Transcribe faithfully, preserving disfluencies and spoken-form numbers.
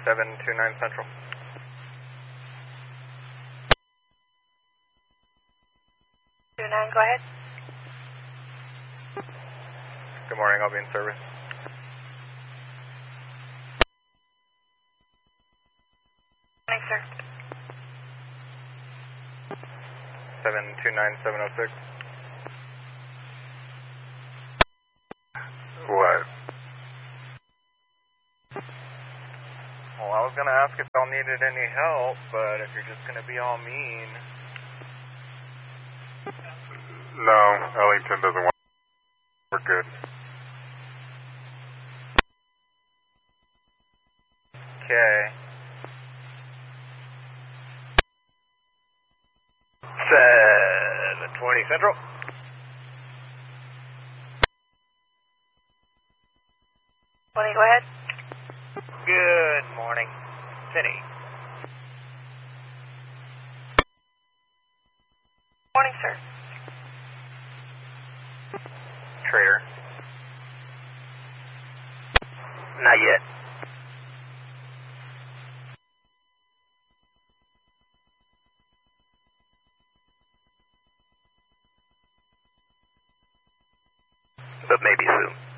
seven two nine Central. two nine, go ahead. Good morning, I'll be in service. Morning, sir. seven two nine seven oh six. What? Well, I was going to ask if y'all needed any help, but if you're just going to be all mean. No, Ellington doesn't want. We're good. Okay. seven twenty Central. twenty, go ahead. Good morning, Finney. Morning, sir. Trader. Not yet. But maybe soon.